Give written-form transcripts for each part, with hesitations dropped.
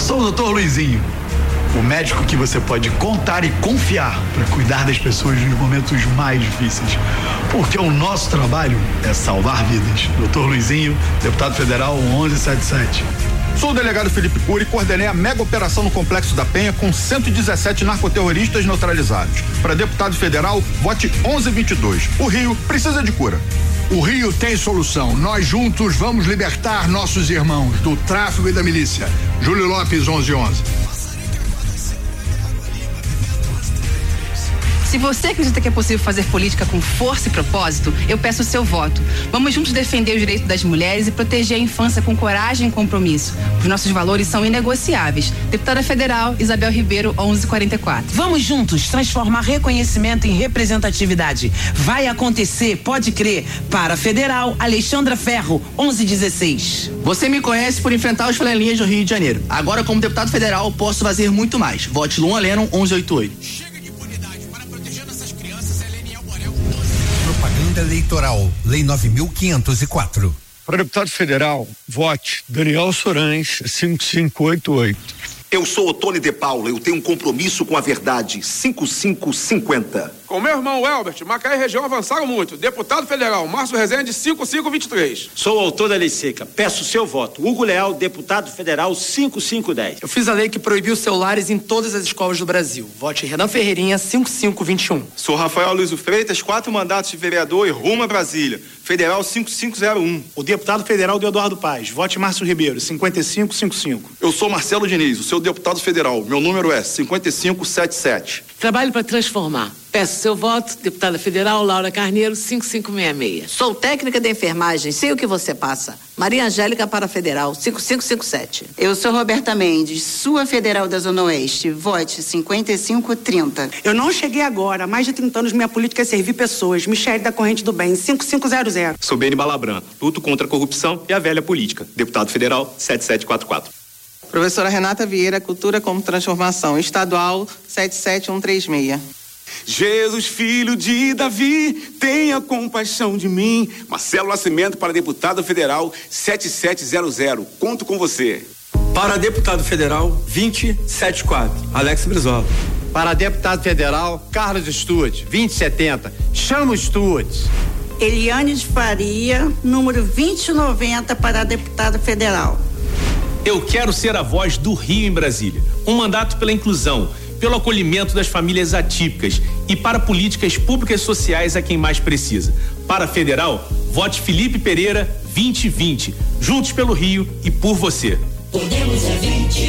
Sou o Dr. Luizinho, o médico que você pode contar e confiar para cuidar das pessoas nos momentos mais difíceis. Porque o nosso trabalho é salvar vidas. Dr. Luizinho, deputado federal 1177. Sou o delegado Felipe Cury e coordenei a mega operação no Complexo da Penha com 117 narcoterroristas neutralizados. Para deputado federal, vote 1122. O Rio precisa de cura. O Rio tem solução. Nós juntos vamos libertar nossos irmãos do tráfico e da milícia. Júlio Lopes, 1111. Se você acredita que é possível fazer política com força e propósito, eu peço o seu voto. Vamos juntos defender os direitos das mulheres e proteger a infância com coragem e compromisso. Os nossos valores são inegociáveis. Deputada federal Isabel Ribeiro, 1144. Vamos juntos transformar reconhecimento em representatividade. Vai acontecer, pode crer. Para federal, Alexandra Ferro, 1116. Você me conhece por enfrentar os flanelinhas do Rio de Janeiro. Agora, como deputado federal, posso fazer muito mais. Vote Luan Lennon, 1188. Propaganda eleitoral, Lei 9.504. Para deputado federal, vote Daniel Sorães, 5588. Eu sou Otônio de Paula, eu tenho um compromisso com a verdade, 5550. Com meu irmão Elbert, Macaé e região avançaram muito. Deputado federal, Márcio Rezende, 5523. Sou o autor da lei seca, peço seu voto. Hugo Leal, deputado federal, 5510. Eu fiz a lei que proibiu celulares em todas as escolas do Brasil. Vote Renan Ferreirinha, 5521. Sou Rafael Luiz Freitas, 4 mandatos de vereador e rumo a Brasília. Federal 5501. O deputado federal do Eduardo Paz, vote Márcio Ribeiro, 5555. Eu sou Marcelo Diniz, o seu deputado federal. Meu número é 5577. Trabalho para transformar. Peço seu voto, deputada federal Laura Carneiro, 5566. Sou técnica de enfermagem, sei o que você passa. Maria Angélica para federal, 5557. Eu sou Roberta Mendes, sua federal da Zona Oeste, vote 5530. Eu não cheguei agora, há mais de 30 anos minha política é servir pessoas. Michele da Corrente do Bem, 5500. Sou Beni Balabran, luto contra a corrupção e a velha política. Deputado federal, 7744. Professora Renata Vieira, Cultura como Transformação, estadual 77136. Jesus, filho de Davi, tenha compaixão de mim. Marcelo Nascimento para deputado federal 7700. Conto com você. Para deputado federal 2074, Alex Brizola. Para deputado federal Carlos Stuart, 2070. Chama o Stuart. Eliane de Faria, número 2090 para deputado federal. Eu quero ser a voz do Rio em Brasília. Um mandato pela inclusão, pelo acolhimento das famílias atípicas e para políticas públicas sociais a quem mais precisa. Para federal, vote Felipe Pereira 2020. Juntos pelo Rio e por você. Podemos é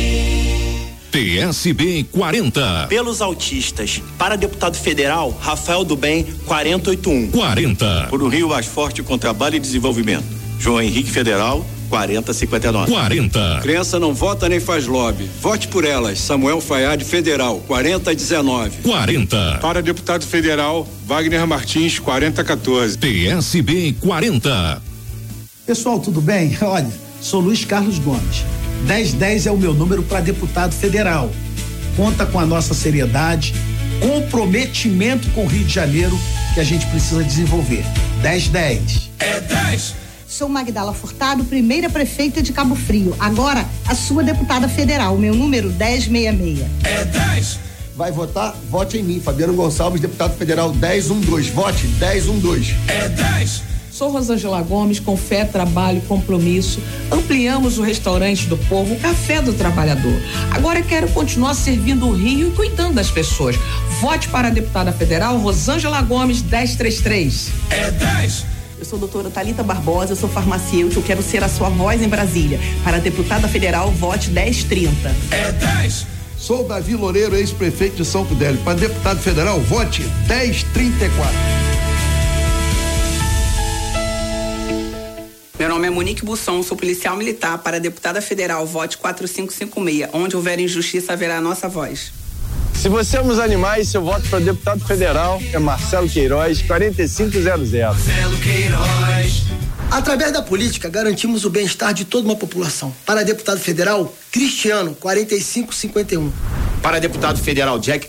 20. PSB 40. Pelos autistas. Para deputado federal, Rafael do Bem 4081. 40. Por o Rio mais forte com trabalho e desenvolvimento. João Henrique Federal 4059. 40. Criança não vota nem faz lobby. Vote por elas. Samuel Fayad Federal 4019. 40. Para deputado federal, Wagner Martins 4014. PSB 40. Pessoal, tudo bem? Olha, sou Luiz Carlos Gomes. 1010 é o meu número para deputado federal. Conta com a nossa seriedade, comprometimento com o Rio de Janeiro que a gente precisa desenvolver. 1010. É 10. Sou Magdala Furtado, primeira prefeita de Cabo Frio. Agora, a sua deputada federal, meu número 1066. É 10. Vai votar? Vote em mim, Fabiano Gonçalves, deputado federal 1012. Vote 1012. É 10. Sou Rosângela Gomes, com fé, trabalho e compromisso. Ampliamos o restaurante do povo, o Café do Trabalhador. Agora quero continuar servindo o Rio e cuidando das pessoas. Vote para a deputada federal Rosângela Gomes 1033. É 10. Eu sou a doutora Thalita Barbosa, eu sou farmacêutica, eu quero ser a sua voz em Brasília. Para a deputada federal, vote 1030. É 10. Sou Davi Loureiro, ex-prefeito de São Fidélio. Para deputado federal, vote 1034. Meu nome é Monique Busson, sou policial militar. Para a deputada federal, vote 4556. Onde houver injustiça, haverá a nossa voz. Se você ama os animais, seu voto para deputado federal é Marcelo Queiroz, 4500. Marcelo Queiroz. Através da política, garantimos o bem-estar de toda uma população. Para deputado federal, Cristiano, 4551. Para deputado federal, Jack